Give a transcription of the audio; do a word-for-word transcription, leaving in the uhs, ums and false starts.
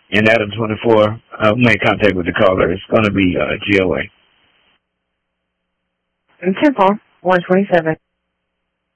and Adam twenty-four uh, made contact with the caller. It's going to be uh, G O A. And ten four, one twenty-seven.